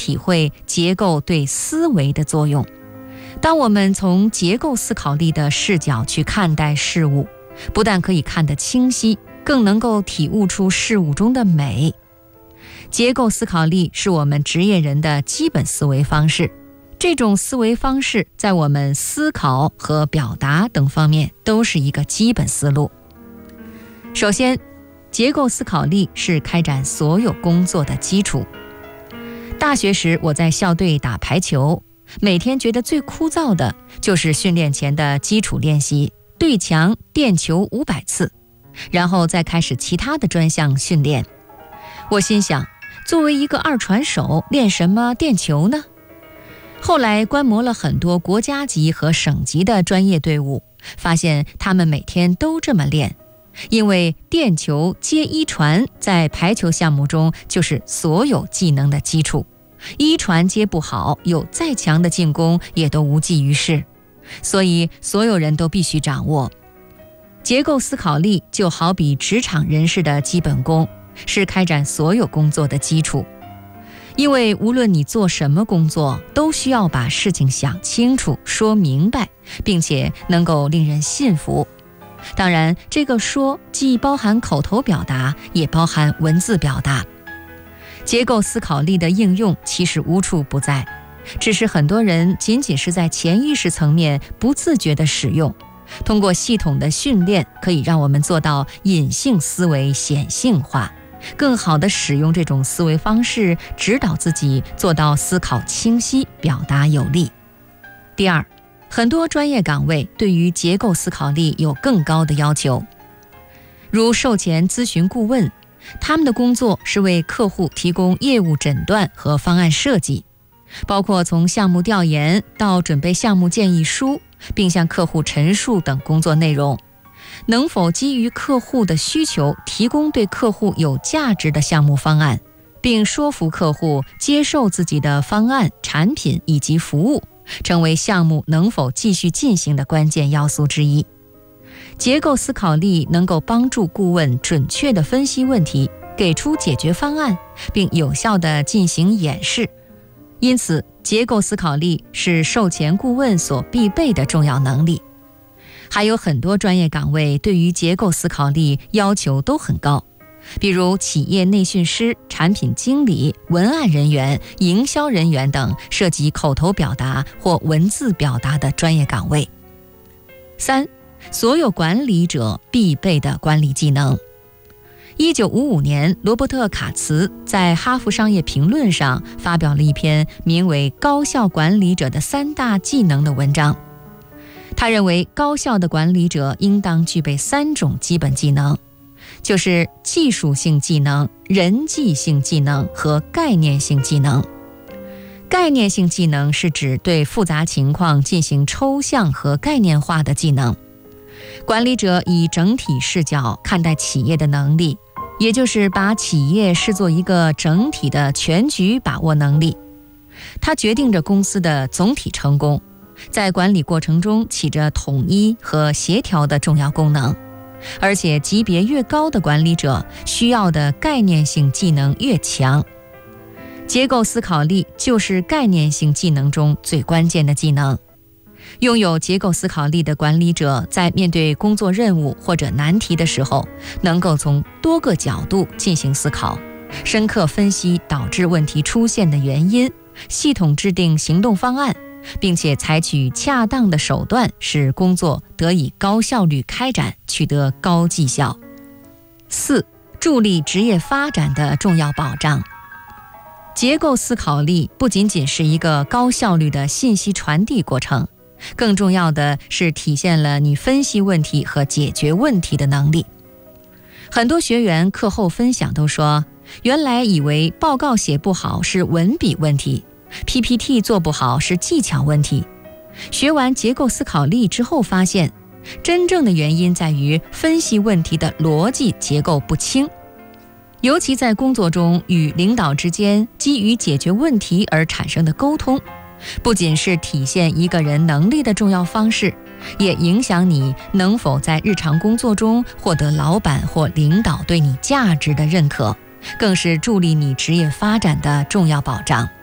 体会结构对思维的作用。当我们从结构思考力的视角去看待事物，不但可以看得清晰，更能够体悟出事物中的美。结构思考力是我们职业人的基本思维方式，这种思维方式在我们思考和表达等方面都是一个基本思路。首先，结构思考力是开展所有工作的基础。大学时我在校队打排球，每天觉得最枯燥的就是训练前的基础练习，对墙垫球500次，然后再开始其他的专项训练。我心想，作为一个二传手，练什么垫球呢？后来观摩了很多国家级和省级的专业队伍，发现他们每天都这么练。因为垫球接一传在排球项目中就是所有技能的基础，一传接不好，有再强的进攻也都无济于事，所以所有人都必须掌握。结构思考力就好比职场人士的基本功，是开展所有工作的基础。因为无论你做什么工作，都需要把事情想清楚、说明白，并且能够令人信服。当然，这个说既包含口头表达，也包含文字表达。结构思考力的应用其实无处不在，只是很多人仅仅是在潜意识层面不自觉地使用。通过系统的训练，可以让我们做到隐性思维显性化，更好地使用这种思维方式，指导自己做到思考清晰、表达有力。第二，很多专业岗位对于结构思考力有更高的要求，如售前咨询顾问，他们的工作是为客户提供业务诊断和方案设计，包括从项目调研到准备项目建议书，并向客户陈述等工作内容。能否基于客户的需求，提供对客户有价值的项目方案，并说服客户接受自己的方案、产品以及服务，成为项目能否继续进行的关键要素之一。结构思考力能够帮助顾问准确地分析问题，给出解决方案，并有效地进行演示。因此，结构思考力是售前顾问所必备的重要能力。还有很多专业岗位对于结构思考力要求都很高，比如企业内训师、产品经理、文案人员、营销人员等涉及口头表达或文字表达的专业岗位。三，所有管理者必备的管理技能。1955年，罗伯特·卡茨在《哈佛商业评论》上发表了一篇名为《高效管理者的3大技能》的文章。他认为，高效的管理者应当具备3种基本技能，就是技术性技能、人际性技能和概念性技能。概念性技能是指对复杂情况进行抽象和概念化的技能。管理者以整体视角看待企业的能力，也就是把企业视作一个整体的全局把握能力。它决定着公司的总体成功，在管理过程中起着统一和协调的重要功能。而且级别越高的管理者，需要的概念性技能越强。结构思考力就是概念性技能中最关键的技能。拥有结构思考力的管理者，在面对工作任务或者难题的时候，能够从多个角度进行思考，深刻分析导致问题出现的原因，系统制定行动方案，并且采取恰当的手段，使工作得以高效率开展，取得高绩效。4. 助力职业发展的重要保障。结构思考力不仅仅是一个高效率的信息传递过程，更重要的是体现了你分析问题和解决问题的能力。很多学员课后分享都说，原来以为报告写不好是文笔问题， PPT 做不好是技巧问题。学完结构思考力之后发现，真正的原因在于分析问题的逻辑结构不清。尤其在工作中与领导之间基于解决问题而产生的沟通，不仅是体现一个人能力的重要方式，也影响你能否在日常工作中获得老板或领导对你价值的认可，更是助力你职业发展的重要保障。